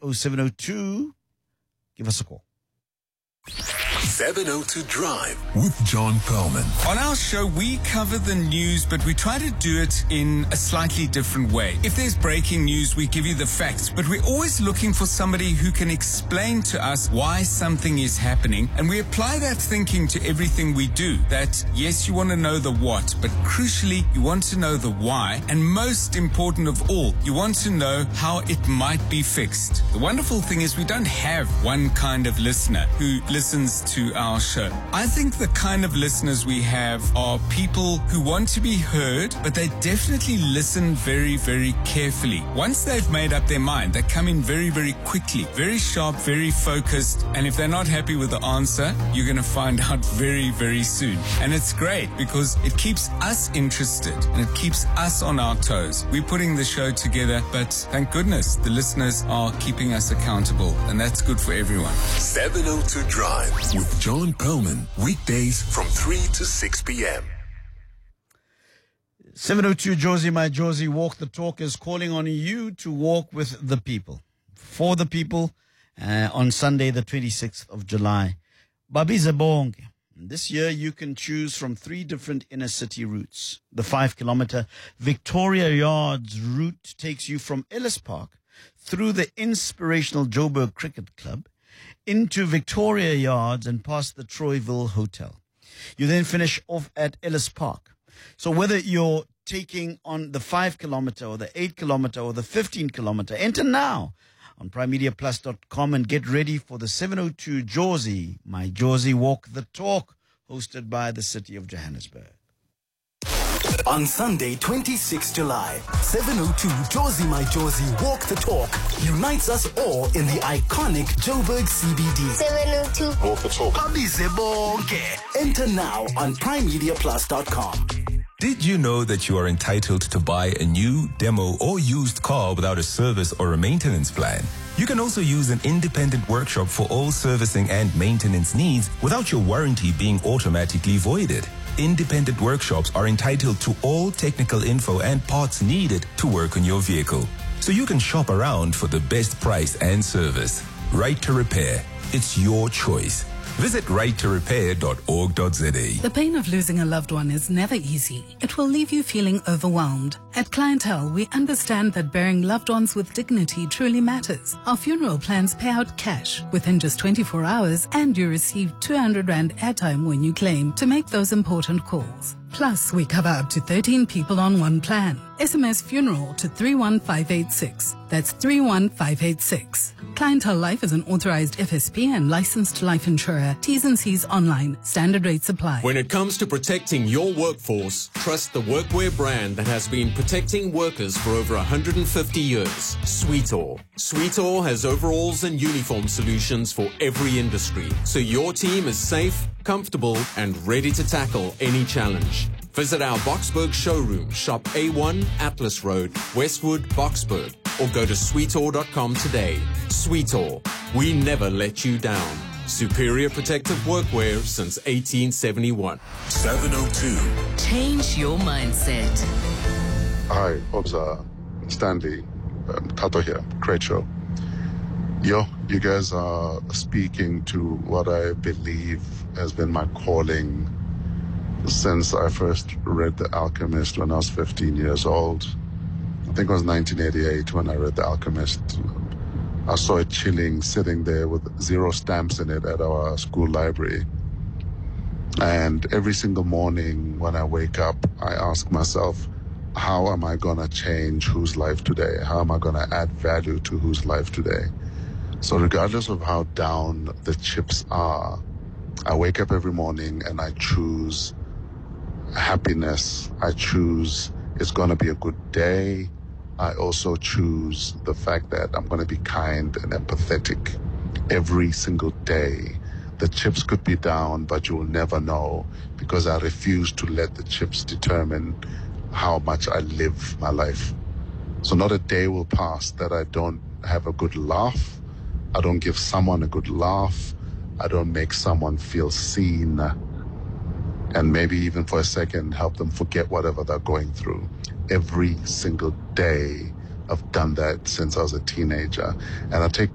0702. Give us a call. 702 Drive with John Perlman. On our show, we cover the news, but we try to do it in a slightly different way. If there's breaking news, we give you the facts, but we're always looking for somebody who can explain to us why something is happening, and we apply that thinking to everything we do. That, yes, you want to know the what, but crucially, you want to know the why, and most important of all, you want to know how it might be fixed. The wonderful thing is we don't have one kind of listener who listens to our show. I think the kind of listeners we have are people who want to be heard, but they definitely listen very, very carefully. Once they've made up their mind, they come in very, very quickly, very sharp, very focused, and if they're not happy with the answer, you're going to find out very, very soon. And it's great because it keeps us interested and it keeps us on our toes. We're putting the show together, but thank goodness the listeners are keeping us accountable, and that's good for everyone. 702 Drive with John Perlman, weekdays from 3 to 6 p.m. 702 Josie, my Josie, Walk the Talk is calling on you to walk with the people, for the people, on Sunday, the 26th of July. Babi Zebonge. This year, you can choose from 3 different inner city routes. The 5-kilometer Victoria Yards route takes you from Ellis Park through the inspirational Joburg Cricket Club into Victoria Yards and past the Troyville Hotel. You then finish off at Ellis Park. So whether you're taking on the 5-kilometer or the 8-kilometer or the 15-kilometer, enter now on primemediaplus.com and get ready for the 702 Josie, my Josie Walk the Talk, hosted by the City of Johannesburg. On Sunday, 26 July, 702 Josie My Josie Walk the Talk unites us all in the iconic Joburg CBD. 702 Walk the Talk. Abize bonke. Enter now on primemediaplus.com. Did you know that you are entitled to buy a new, demo, or used car without a service or a maintenance plan? You can also use an independent workshop for all servicing and maintenance needs without your warranty being automatically voided. Independent workshops are entitled to all technical info and parts needed to work on your vehicle, so you can shop around for the best price and service. Right to Repair. It's your choice. Visit righttorepair.org.za. The pain of losing a loved one is never easy. It will leave you feeling overwhelmed. At Clientele, we understand that burying loved ones with dignity truly matters. Our funeral plans pay out cash within just 24 hours, and you receive 200 Rand airtime when you claim to make those important calls. Plus, we cover up to 13 people on one plan. SMS funeral to 31586. That's 31586. Clientele Life is an authorized FSP and licensed life insurer. T's and C's online. Standard rates apply. When it comes to protecting your workforce, trust the workwear brand that has been protecting workers for over 150 years. Sweetall. Sweetall has overalls and uniform solutions for every industry, so your team is safe, comfortable, and ready to tackle any challenge. Visit our Boksburg showroom, shop A1 Atlas Road, Westwood, Boksburg, or go to sweetall.com today. Sweetall, we never let you down. Superior protective workwear since 1871. 702. Change your mindset. Hi, Obza, Stanley, Tato here. Great show. You guys are speaking to what I believe has been my calling since I first read The Alchemist when I was 15 years old. I think it was 1988 when I read The Alchemist. I saw it chilling, sitting there with 0 stamps in it at our school library. And every single morning when I wake up, I ask myself, how am I going to change whose life today? How am I going to add value to whose life today? So regardless of how down the chips are, I wake up every morning and I choose happiness. I choose it's going to be a good day. I also choose the fact that I'm going to be kind and empathetic every single day. The chips could be down, but you will never know because I refuse to let the chips determine how much I live my life. So not a day will pass that I don't have a good laugh. I don't give someone a good laugh. I don't make someone feel seen. And maybe even for a second, help them forget whatever they're going through. Every single day, I've done that since I was a teenager. And I take